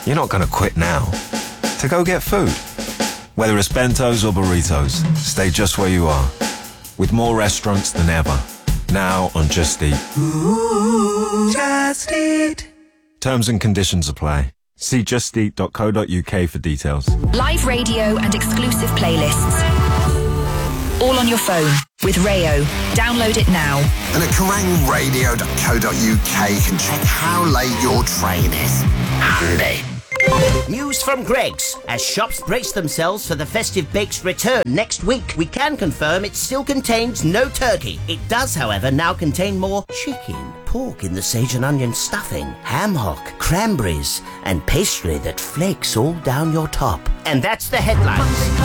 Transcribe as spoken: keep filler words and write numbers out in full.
you're not going to quit now to go get food. Whether it's bentos or burritos, stay just where you are. With more restaurants than ever. Now on Just Eat. Ooh, Just Eat. Terms and conditions apply. See just eat dot co dot uk for details. Live radio and exclusive playlists. All on your phone with Rayo. Download it now. And at kerrang radio dot co dot uk can check how late your train is. Handy. News from Greggs. As shops brace themselves for the festive bake's return next week, we can confirm it still contains no turkey. It does, however, now contain more chicken, pork in the sage and onion stuffing, ham hock, cranberries, and pastry that flakes all down your top. And that's the headlines.